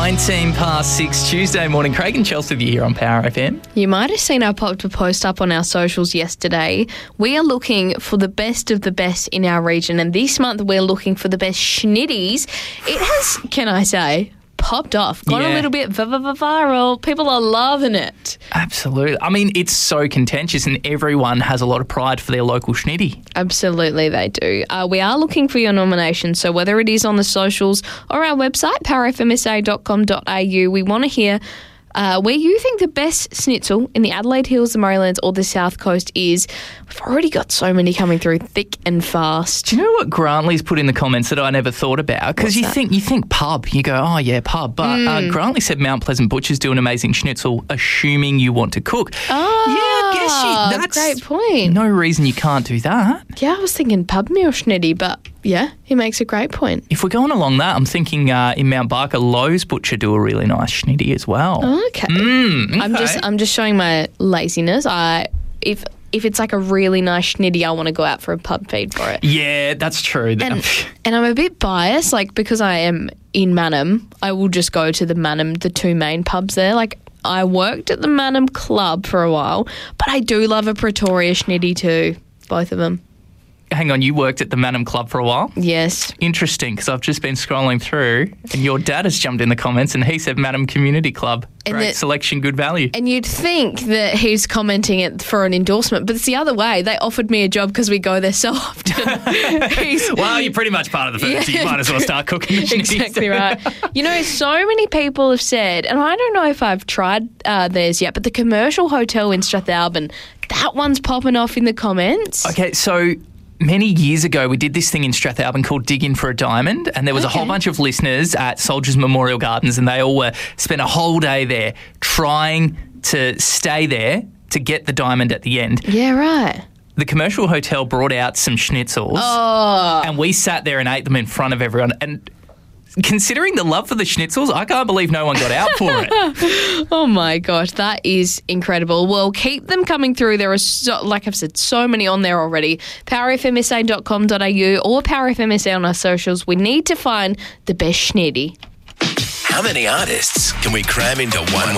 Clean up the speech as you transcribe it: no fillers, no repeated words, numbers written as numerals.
19 past 6 Tuesday morning. Craig and Chelsea with you here on Power FM. You might have seen I popped a post up on our socials yesterday. We are looking for the best of the best in our region, and this month we're looking for the best schnitties. It has, can I say, popped off, gone a little bit viral. People are loving it. Absolutely. I mean, it's so contentious and everyone has a lot of pride for their local schnitty. Absolutely, they do. We are looking for your nominations, so whether it is on the socials or our website, powerfmsa.com.au, we want to hear where you think the best schnitzel in the Adelaide Hills, the Marilands or the South Coast is. We've already got so many coming through thick and fast. Do you know what Grantley's put in the comments that I never thought about? Because you think pub, you go, oh yeah, pub. But Grantley said Mount Pleasant Butchers do an amazing schnitzel, assuming you want to cook. Oh, yeah, I guess that's great point. No reason you can't do that. Yeah, I was thinking pub meal schnitty, but yeah, he makes a great point. If we're going along that, I'm thinking in Mount Barker, Lowe's Butcher do a really nice schnitty as well. Okay. Okay. I'm just showing my laziness. If it's like a really nice schnitty, I want to go out for a pub feed for it. Yeah, that's true. And I'm a bit biased, like because I am in Mannum, I will just go to the Mannum, the two main pubs there. Like I worked at the Mannum Club for a while, but I do love a Pretoria schnitty too, both of them. Hang on, you worked at the Mannum Club for a while? Yes. Interesting, because I've just been scrolling through and your dad has jumped in the comments and he said Mannum Community Club. Great selection, good value. And you'd think that he's commenting it for an endorsement, but it's the other way. They offered me a job because we go there so often. Well, you're pretty much part of the furniture. Yeah. You might as well start cooking the schnitties. Exactly right. You know, so many people have said, and I don't know if I've tried theirs yet, but the Commercial Hotel in Strathalbyn, that one's popping off in the comments. Okay, so many years ago, we did this thing in Strathalbyn called Dig In for a Diamond, and there was a whole bunch of listeners at Soldiers Memorial Gardens, and they all spent a whole day there trying to stay there to get the diamond at the end. Yeah, right. The Commercial Hotel brought out some schnitzels, and we sat there and ate them in front of everyone. And considering the love for the schnitzels, I can't believe no one got out for it. Oh my gosh, that is incredible. Well, keep them coming through. There are, like I've said, so many on there already. powerfmsa.com.au or powerfmsa on our socials. We need to find the best schnitty. How many artists can we cram into one